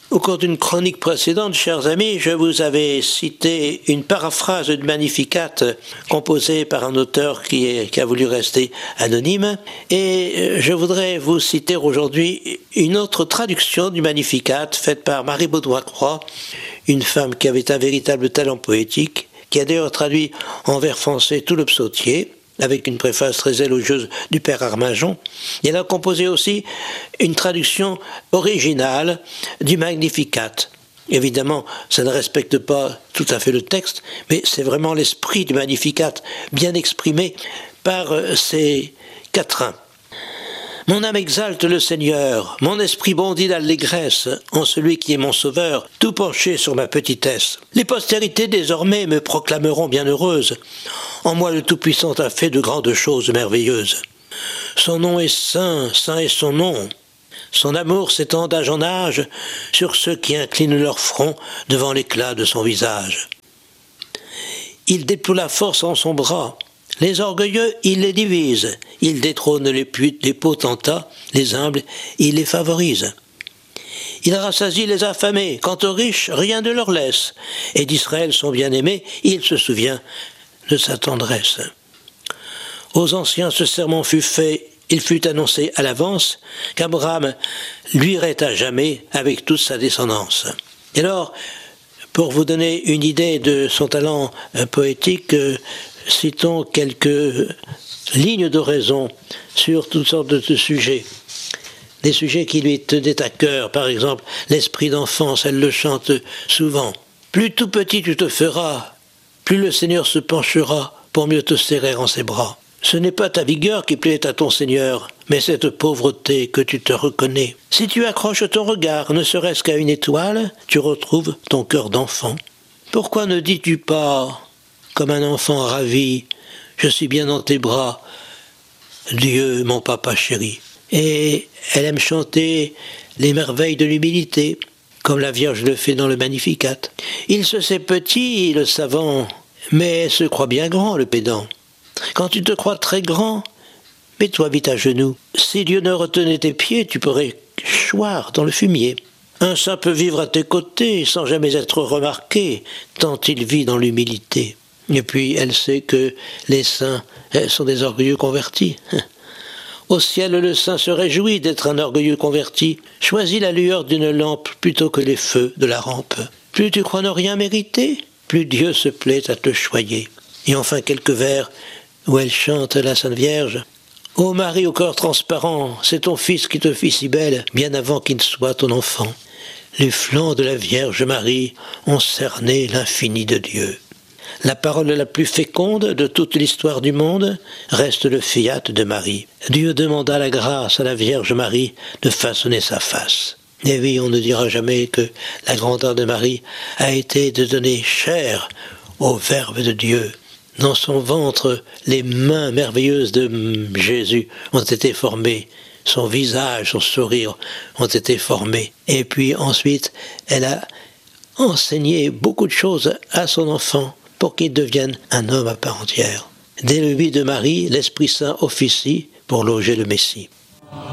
Au cours d'une chronique précédente, chers amis, je vous avais cité une paraphrase du Magnificat composée par un auteur qui a voulu rester anonyme, et je voudrais vous citer aujourd'hui une autre traduction du Magnificat faite par Marie Baudouin-Croix, une femme qui avait un véritable talent poétique, qui a d'ailleurs traduit en vers français tout le psautier, avec une préface très élogieuse du père Arminjon. Et elle a composé aussi une traduction originale du Magnificat. Évidemment, ça ne respecte pas tout à fait le texte, mais c'est vraiment l'esprit du Magnificat bien exprimé par ces quatrains. Mon âme exalte le Seigneur, mon esprit bondit d'allégresse en celui qui est mon sauveur, tout penché sur ma petitesse. Les postérités désormais me proclameront bienheureuse. En moi le Tout-Puissant a fait de grandes choses merveilleuses. Son nom est saint, saint est son nom. Son amour s'étend d'âge en âge sur ceux qui inclinent leur front devant l'éclat de son visage. Il déploie la force en son bras. Les orgueilleux, il les divise. Il détrône les potentats, les humbles, il les favorise. Il rassasie les affamés. Quant aux riches, rien ne leur laisse. Et d'Israël, son bien-aimé, il se souvient de sa tendresse. Aux anciens, ce serment fut fait, il fut annoncé à l'avance qu'Abraham lui irait à jamais avec toute sa descendance. Et alors, pour vous donner une idée de son talent poétique, citons quelques lignes d'oraison sur toutes sortes de sujets. Des sujets qui lui tenaient à cœur, par exemple, l'esprit d'enfance, elle le chante souvent. Plus tout petit tu te feras, plus le Seigneur se penchera pour mieux te serrer en ses bras. Ce n'est pas ta vigueur qui plaît à ton Seigneur, mais cette pauvreté que tu te reconnais. Si tu accroches ton regard, ne serait-ce qu'à une étoile, tu retrouves ton cœur d'enfant. Pourquoi ne dis-tu pas, comme un enfant ravi, je suis bien dans tes bras, Dieu, mon papa chéri. Et elle aime chanter les merveilles de l'humilité, comme la Vierge le fait dans le Magnificat. Il se sait petit, le savant, mais se croit bien grand, le pédant. Quand tu te crois très grand, mets-toi vite à genoux. Si Dieu ne retenait tes pieds, tu pourrais choir dans le fumier. Un saint peut vivre à tes côtés sans jamais être remarqué, tant il vit dans l'humilité. Et puis elle sait que les saints sont des orgueilleux convertis. Au ciel, le saint se réjouit d'être un orgueilleux converti. Choisis la lueur d'une lampe plutôt que les feux de la rampe. Plus tu crois ne rien mériter, plus Dieu se plaît à te choyer. Et enfin quelques vers où elle chante la Sainte Vierge. Ô Marie au cœur transparent, c'est ton fils qui te fit si belle, bien avant qu'il ne soit ton enfant. Les flancs de la Vierge Marie ont cerné l'infini de Dieu. La parole la plus féconde de toute l'histoire du monde reste le fiat de Marie. Dieu demanda la grâce à la Vierge Marie de façonner sa face. Et oui, on ne dira jamais que la grandeur de Marie a été de donner chair au Verbe de Dieu. Dans son ventre, les mains merveilleuses de Jésus ont été formées. Son visage, son sourire ont été formés. Et puis ensuite, elle a enseigné beaucoup de choses à son enfant pour qu'il devienne un homme à part entière. Dès le lit de Marie, l'Esprit Saint officie pour loger le Messie.